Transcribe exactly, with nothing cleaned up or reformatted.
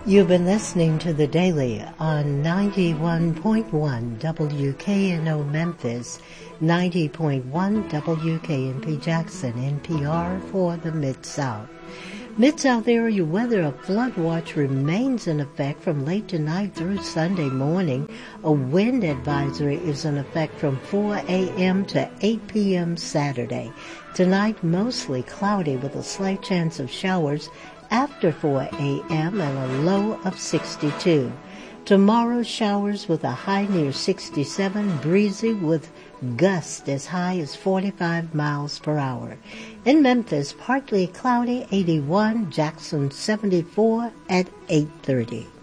You've been listening to The Daily on ninety-one point one W K N O Memphis, ninety point one W K N P Jackson, N P R for the Mid-South. Mid-South area weather, a flood watch remains in effect from late tonight through Sunday morning. A wind advisory is in effect from four a.m. to eight p.m. Saturday. Tonight, mostly cloudy with a slight chance of showers after four a.m. and a low of sixty-two. Tomorrow, showers with a high near sixty-seven, breezy with gusts as high as forty-five miles per hour. In Memphis, partly cloudy, eighty-one, Jackson seventy-four at eight thirty.